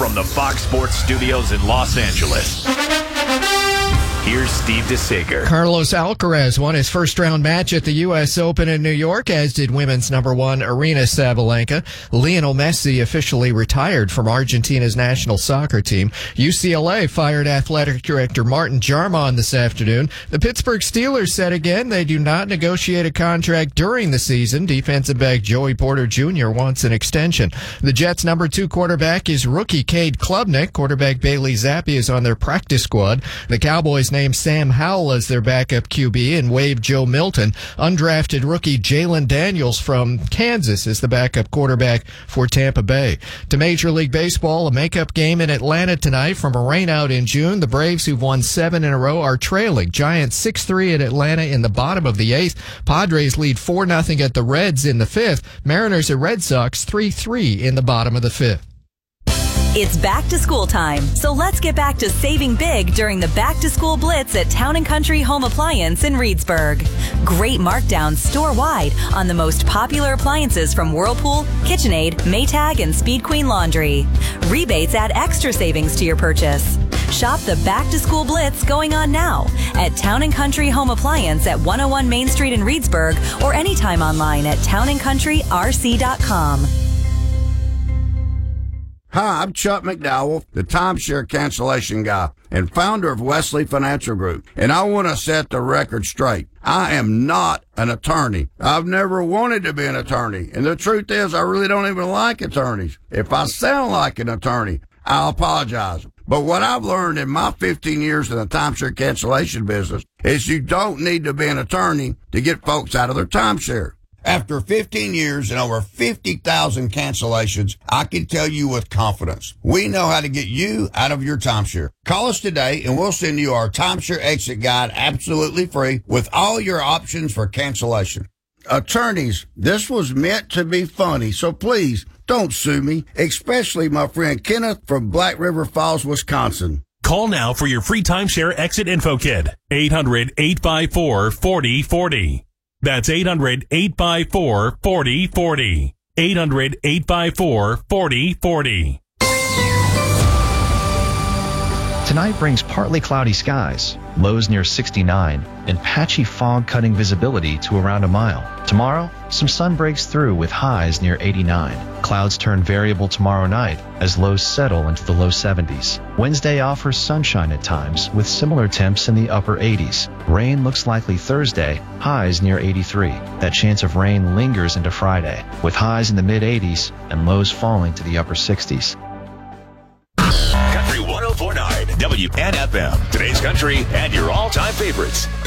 from the Fox Sports Studios in Los Angeles, here's Steve DeSager. Carlos Alcaraz won his first-round match at the U.S. Open in New York, as did women's number one Aryna Sabalenka. Lionel Messi officially retired from Argentina's national soccer team. UCLA fired athletic director Martin Jarmon this afternoon. The Pittsburgh Steelers said again they do not negotiate a contract during the season. Defensive back Joey Porter Jr. wants an extension. The Jets' number two quarterback is rookie Cade Klubnik. Quarterback Bailey Zappi is on their practice squad. The Cowboys named Sam Howell as their backup QB and waived Joe Milton. Undrafted rookie Jalen Daniels from Kansas is the backup quarterback for Tampa Bay. To Major League Baseball, a makeup game in Atlanta tonight from a rainout in June. The Braves, who've won 7 in a row, are trailing. Giants 6-3 at Atlanta in the bottom of the 8th. Padres lead 4-0 at the Reds in the 5th. Mariners at Red Sox 3-3 in the bottom of the 5th. It's back to school time, so let's get back to saving big during the Back to School Blitz at Town & Country Home Appliance in Reedsburg. Great markdowns store-wide on the most popular appliances from Whirlpool, KitchenAid, Maytag, and Speed Queen Laundry. Rebates add extra savings to your purchase. Shop the Back to School Blitz going on now at Town & Country Home Appliance at 101 Main Street in Reedsburg or anytime online at townandcountryrc.com. Hi, I'm Chuck McDowell, the timeshare cancellation guy and founder of Wesley Financial Group, and I want to set the record straight. I am not an attorney. I've never wanted to be an attorney, and the truth is I really don't even like attorneys. If I sound like an attorney, I'll apologize. But what I've learned in my 15 years in the timeshare cancellation business is you don't need to be an attorney to get folks out of their timeshare. After 15 years and over 50,000 cancellations, I can tell you with confidence, we know how to get you out of your timeshare. Call us today and we'll send you our timeshare exit guide absolutely free with all your options for cancellation. Attorneys, this was meant to be funny, so please don't sue me, especially my friend Kenneth from Black River Falls, Wisconsin. Call now for your free timeshare exit info kit. 800-854-4040. That's 800-854-4040. 800-854-4040. Tonight brings partly cloudy skies, lows near 69, and patchy fog cutting visibility to around a mile. Tomorrow, some sun breaks through with highs near 89. Clouds turn variable tomorrow night as lows settle into the low 70s. Wednesday offers sunshine at times with similar temps in the upper 80s. Rain looks likely Thursday, highs near 83. That chance of rain lingers into Friday with highs in the mid-80s and lows falling to the upper 60s. Country 104.9 WNFM. Today's country and your all-time favorites.